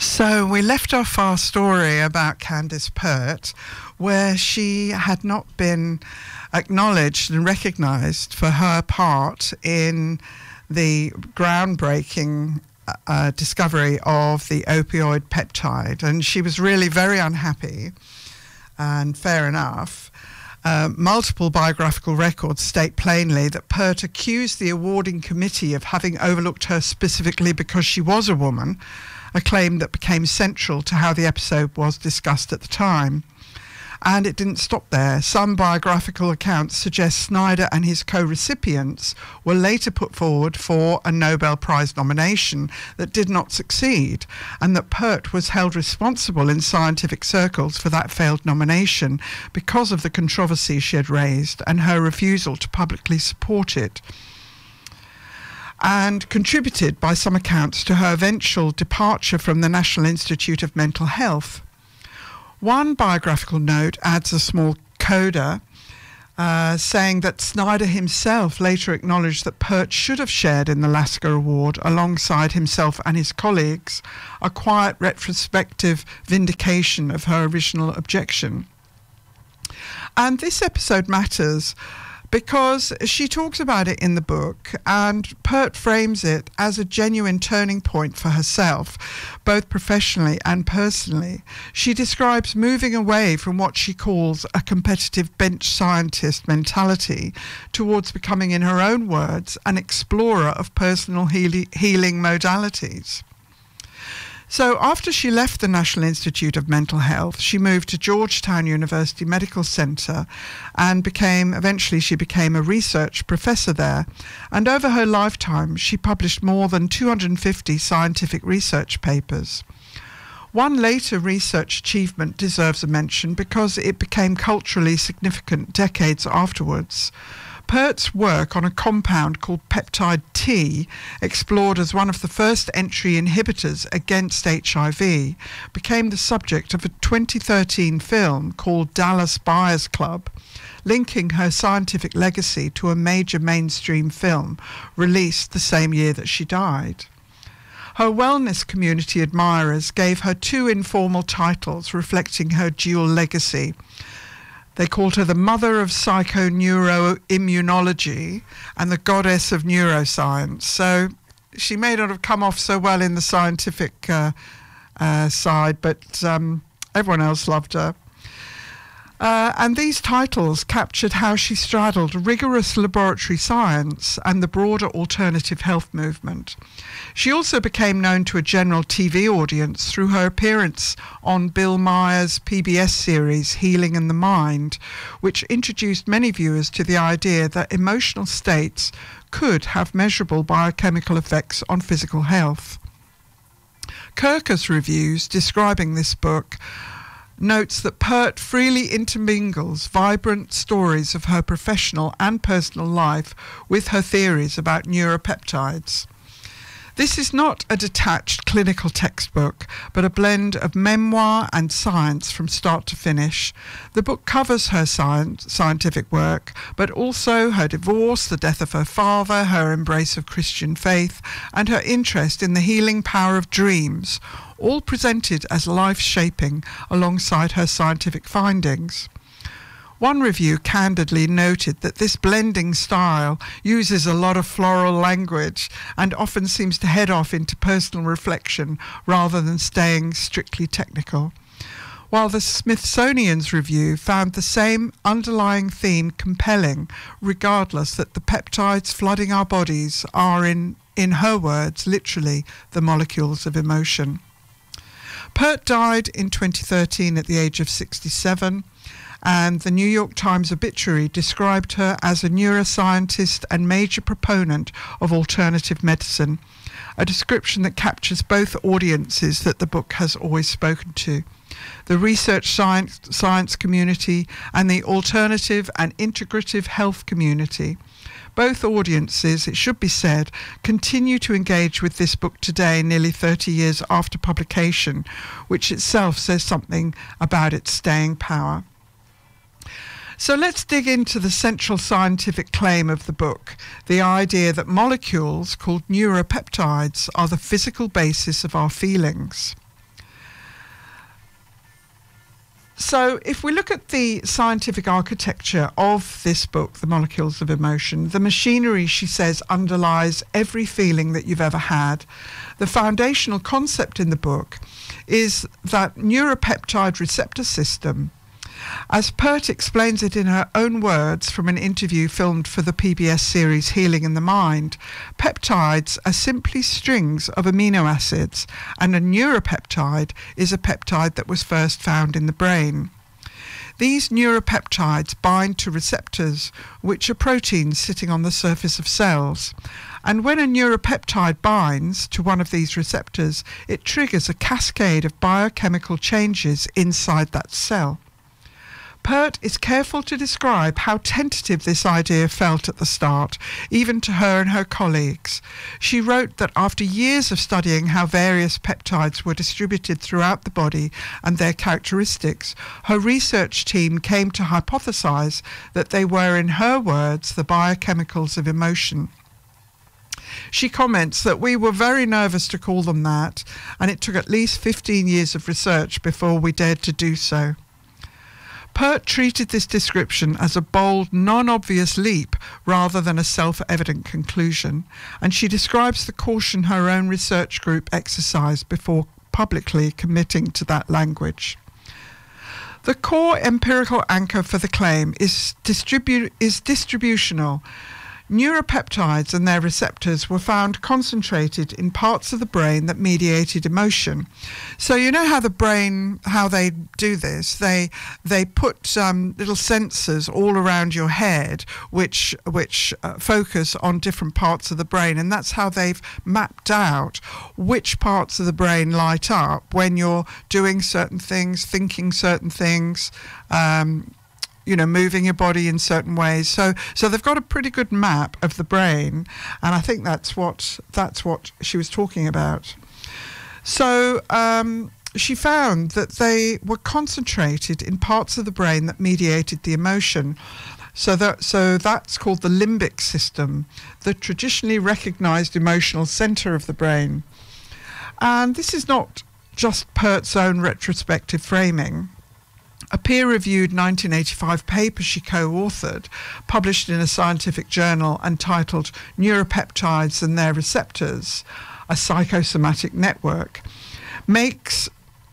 So we left off our story about Candace Pert, where she had not been acknowledged and recognised for her part in the groundbreaking discovery of the opioid peptide. And she was really very unhappy, and fair enough. Multiple biographical records state plainly that Pert accused the awarding committee of having overlooked her specifically because she was a woman, a claim that became central to how the episode was discussed at the time. And it didn't stop there. Some biographical accounts suggest Snyder and his co-recipients were later put forward for a Nobel Prize nomination that did not succeed, and that Pert was held responsible in scientific circles for that failed nomination because of the controversy she had raised and her refusal to publicly support it, and contributed by some accounts to her eventual departure from the National Institute of Mental Health. One biographical note adds a small coda saying that Snyder himself later acknowledged that Pert should have shared in the Lasker Award alongside himself and his colleagues, a quiet retrospective vindication of her original objection. And this episode matters because she talks about it in the book, and Pert frames it as a genuine turning point for herself, both professionally and personally. She describes moving away from what she calls a competitive bench scientist mentality towards becoming, in her own words, an explorer of personal healing modalities. So after she left the National Institute of Mental Health, she moved to Georgetown University Medical Center and eventually she became a research professor there. And over her lifetime, she published more than 250 scientific research papers. One later research achievement deserves a mention because it became culturally significant decades afterwards. Pert's work on a compound called peptide T, explored as one of the first entry inhibitors against HIV, became the subject of a 2013 film called Dallas Buyers Club, linking her scientific legacy to a major mainstream film released the same year that she died. Her wellness community admirers gave her two informal titles reflecting her dual legacy. They called her the mother of psychoneuroimmunology and the goddess of neuroscience. So she may not have come off so well in the scientific side, but everyone else loved her. And these titles captured how she straddled rigorous laboratory science and the broader alternative health movement. She also became known to a general TV audience through her appearance on Bill Maher's PBS series Healing in the Mind, which introduced many viewers to the idea that emotional states could have measurable biochemical effects on physical health. Kirkus Reviews, describing this book, notes that Pert freely intermingles vibrant stories of her professional and personal life with her theories about neuropeptides. This is not a detached clinical textbook, but a blend of memoir and science from start to finish. The book covers her scientific work, but also her divorce, the death of her father, her embrace of Christian faith, and her interest in the healing power of dreams, all presented as life-shaping alongside her scientific findings. One review candidly noted that this blending style uses a lot of floral language and often seems to head off into personal reflection rather than staying strictly technical. While the Smithsonian's review found the same underlying theme compelling, regardless that the peptides flooding our bodies are, in her words, literally the molecules of emotion. Pert died in 2013 at the age of 67. And the New York Times obituary described her as a neuroscientist and major proponent of alternative medicine, a description that captures both audiences that the book has always spoken to: the research science community and the alternative and integrative health community. Both audiences, it should be said, continue to engage with this book today, nearly 30 years after publication, which itself says something about its staying power. So let's dig into the central scientific claim of the book, the idea that molecules called neuropeptides are the physical basis of our feelings. So if we look at the scientific architecture of this book, The Molecules of Emotion, the machinery, she says, underlies every feeling that you've ever had. The foundational concept in the book is that neuropeptide receptor system. As Pert explains it in her own words from an interview filmed for the PBS series Healing in the Mind, peptides are simply strings of amino acids, and a neuropeptide is a peptide that was first found in the brain. These neuropeptides bind to receptors, which are proteins sitting on the surface of cells. And when a neuropeptide binds to one of these receptors, it triggers a cascade of biochemical changes inside that cell. Pert is careful to describe how tentative this idea felt at the start, even to her and her colleagues. She wrote that after years of studying how various peptides were distributed throughout the body and their characteristics, her research team came to hypothesize that they were, in her words, the biochemicals of emotion. She comments that we were very nervous to call them that, and it took at least 15 years of research before we dared to do so. Pert treated this description as a bold, non-obvious leap rather than a self-evident conclusion, and she describes the caution her own research group exercised before publicly committing to that language. The core empirical anchor for the claim is distributional. Neuropeptides and their receptors were found concentrated in parts of the brain that mediated emotion. So you know how the brain, how they do this? They put little sensors all around your head which focus on different parts of the brain, and that's how they've mapped out which parts of the brain light up when you're doing certain things, thinking certain things, moving your body in certain ways. So they've got a pretty good map of the brain, and I think that's what she was talking about. So she found that they were concentrated in parts of the brain that mediated the emotion. So that's called the limbic system, the traditionally recognized emotional center of the brain. And this is not just Pert's own retrospective framing. A peer-reviewed 1985 paper she co-authored, published in a scientific journal and titled Neuropeptides and Their Receptors, a Psychosomatic Network, makes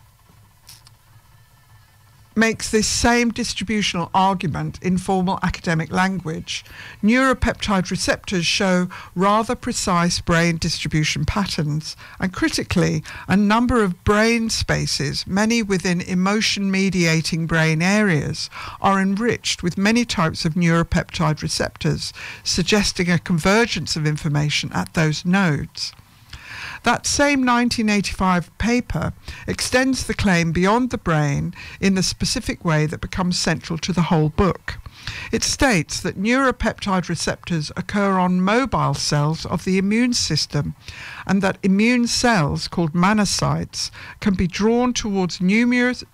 this same distributional argument in formal academic language. Neuropeptide receptors show rather precise brain distribution patterns, and critically, a number of brain spaces, many within emotion-mediating brain areas, are enriched with many types of neuropeptide receptors, suggesting a convergence of information at those nodes. That same 1985 paper extends the claim beyond the brain in the specific way that becomes central to the whole book. It states that neuropeptide receptors occur on mobile cells of the immune system, and that immune cells, called monocytes, can be drawn towards numerous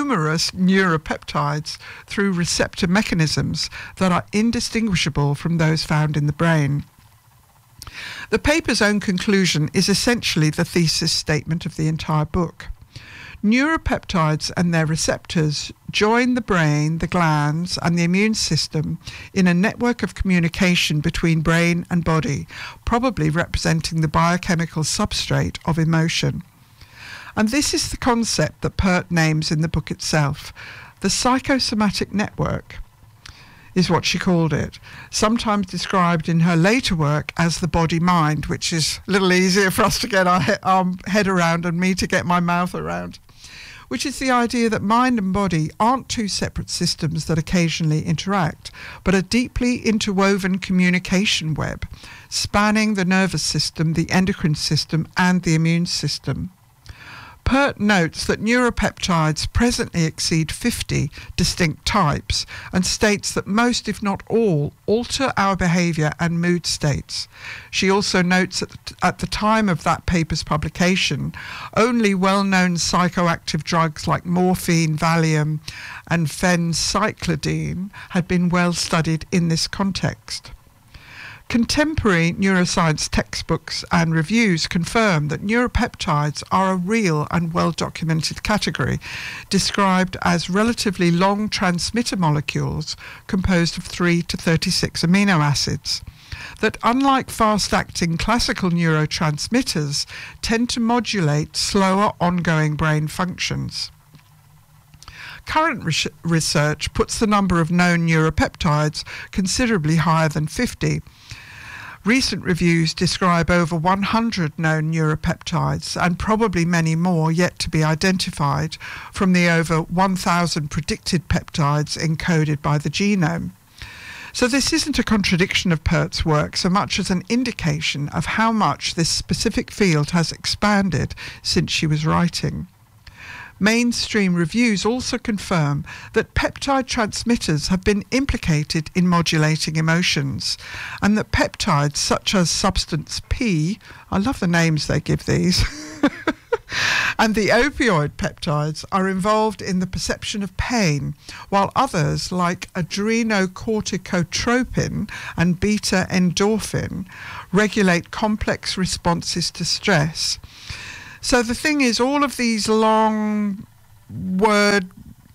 neuropeptides through receptor mechanisms that are indistinguishable from those found in the brain. The paper's own conclusion is essentially the thesis statement of the entire book. Neuropeptides and their receptors join the brain, the glands, and the immune system in a network of communication between brain and body, probably representing the biochemical substrate of emotion. And this is the concept that Pert names in the book itself. The psychosomatic network is what she called it, sometimes described in her later work as the body-mind, which is a little easier for us to get our head around and me to get my mouth around, which is the idea that mind and body aren't two separate systems that occasionally interact, but a deeply interwoven communication web, spanning the nervous system, the endocrine system, and the immune system. Pert notes that neuropeptides presently exceed 50 distinct types, and states that most, if not all, alter our behavior and mood states. She also notes that at the time of that paper's publication, only well-known psychoactive drugs like morphine, Valium, and phencyclidine had been well studied in this context. Contemporary neuroscience textbooks and reviews confirm that neuropeptides are a real and well-documented category, described as relatively long transmitter molecules composed of 3 to 36 amino acids, that unlike fast-acting classical neurotransmitters, tend to modulate slower ongoing brain functions. Current research puts the number of known neuropeptides considerably higher than 50. Recent reviews describe over 100 known neuropeptides and probably many more yet to be identified from the over 1,000 predicted peptides encoded by the genome. So this isn't a contradiction of Pert's work so much as an indication of how much this specific field has expanded since she was writing. Mainstream reviews also confirm that peptide transmitters have been implicated in modulating emotions, and that peptides such as substance P, I love the names they give these, and the opioid peptides are involved in the perception of pain, while others like adrenocorticotropin and beta endorphin regulate complex responses to stress. So the thing is, all of these long words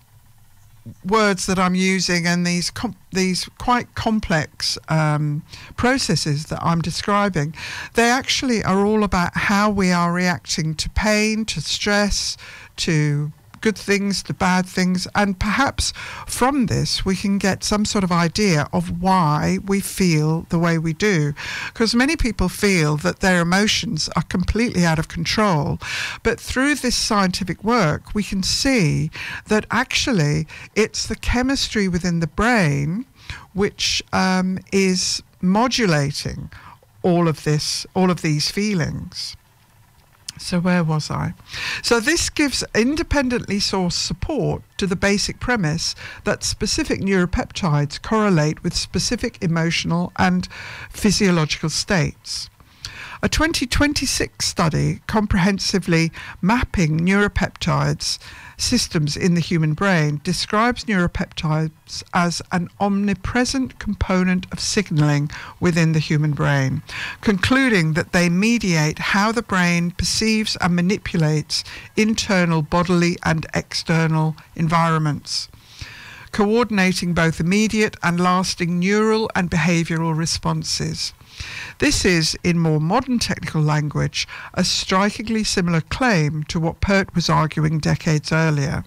that I'm using and these quite complex processes that I'm describing, they actually are all about how we are reacting to pain, to stress, to good things, to bad things, and perhaps from this we can get some sort of idea of why we feel the way we do, because many people feel that their emotions are completely out of control, but through this scientific work we can see that actually it's the chemistry within the brain which is modulating all of these feelings. So where was I? So this gives independently sourced support to the basic premise that specific neuropeptides correlate with specific emotional and physiological states. A 2026 study comprehensively mapping neuropeptides systems in the human brain describes neuropeptides as an omnipresent component of signaling within the human brain, concluding that they mediate how the brain perceives and manipulates internal bodily and external environments, coordinating both immediate and lasting neural and behavioral responses. This is, in more modern technical language, a strikingly similar claim to what Pert was arguing decades earlier.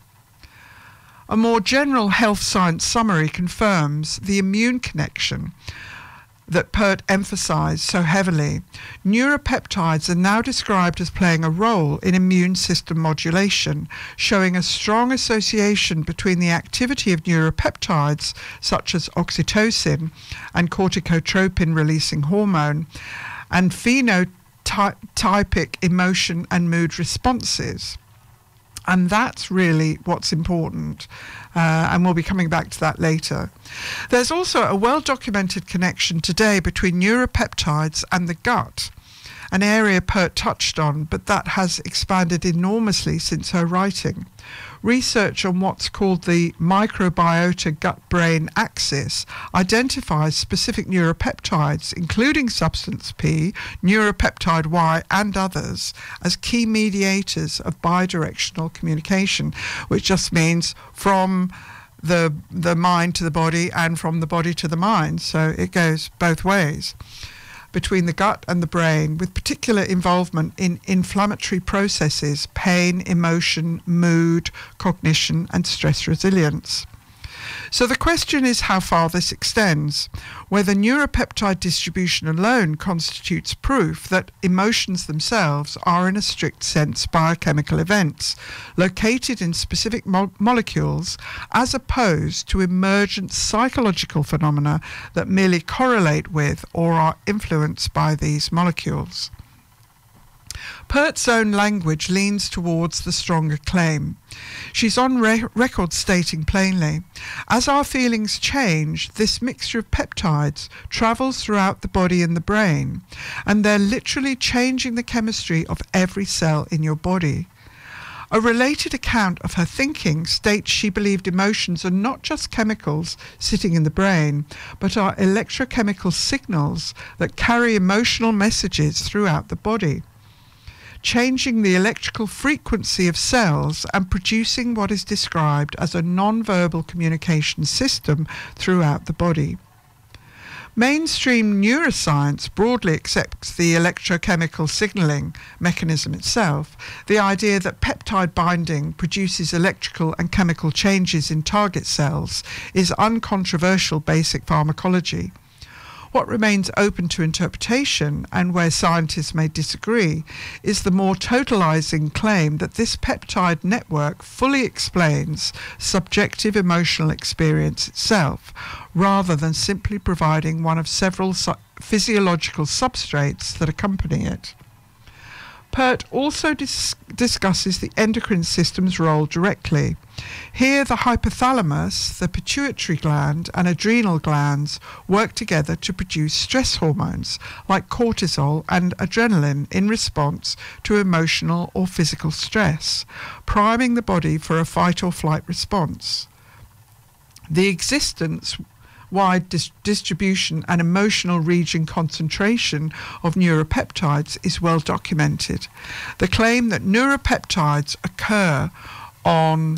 A more general health science summary confirms the immune connection that Pert emphasized so heavily. Neuropeptides are now described as playing a role in immune system modulation, showing a strong association between the activity of neuropeptides, such as oxytocin and corticotropin-releasing hormone, and phenotypic emotion and mood responses. And that's really what's important, and we'll be coming back to that later. There's also a well-documented connection today between neuropeptides and the gut, an area Pert touched on, but that has expanded enormously since her writing. Research on what's called the microbiota gut-brain axis identifies specific neuropeptides, including substance P, neuropeptide Y, and others, as key mediators of bidirectional communication, which just means from the mind to the body and from the body to the mind. So it goes both ways, between the gut and the brain, with particular involvement in inflammatory processes, pain, emotion, mood, cognition, and stress resilience. So the question is how far this extends, whether neuropeptide distribution alone constitutes proof that emotions themselves are in a strict sense biochemical events located in specific molecules, as opposed to emergent psychological phenomena that merely correlate with or are influenced by these molecules. Pert's own language leans towards the stronger claim. She's on record stating plainly, as our feelings change, this mixture of peptides travels throughout the body and the brain, and they're literally changing the chemistry of every cell in your body. A related account of her thinking states she believed emotions are not just chemicals sitting in the brain, but are electrochemical signals that carry emotional messages throughout the body, changing the electrical frequency of cells and producing what is described as a non-verbal communication system throughout the body. Mainstream neuroscience broadly accepts the electrochemical signaling mechanism itself, the idea that peptide binding produces electrical and chemical changes in target cells is uncontroversial basic pharmacology. What remains open to interpretation, and where scientists may disagree, is the more totalizing claim that this peptide network fully explains subjective emotional experience itself, rather than simply providing one of several physiological substrates that accompany it. Pert also discusses the endocrine system's role directly. Here, the hypothalamus, the pituitary gland, and adrenal glands work together to produce stress hormones like cortisol and adrenaline in response to emotional or physical stress, priming the body for a fight or flight response. The existence-wide distribution and emotional region concentration of neuropeptides is well documented. The claim that neuropeptides occur on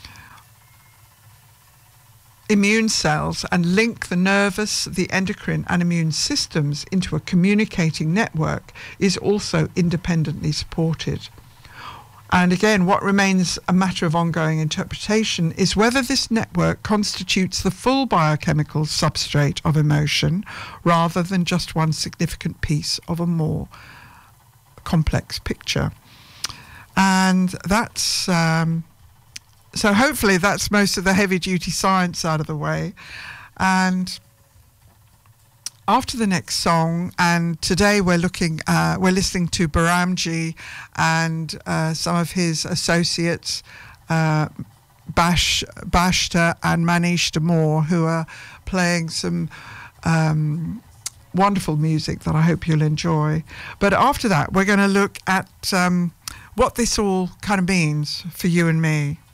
immune cells and link the nervous, the endocrine and immune systems into a communicating network is also independently supported. And again, what remains a matter of ongoing interpretation is whether this network constitutes the full biochemical substrate of emotion rather than just one significant piece of a more complex picture. And that's so hopefully that's most of the heavy-duty science out of the way. And after the next song, and today we're listening to Baramji and some of his associates, Bashta and Manish Damore, who are playing some wonderful music that I hope you'll enjoy. But after that, we're going to look at what this all kind of means for you and me.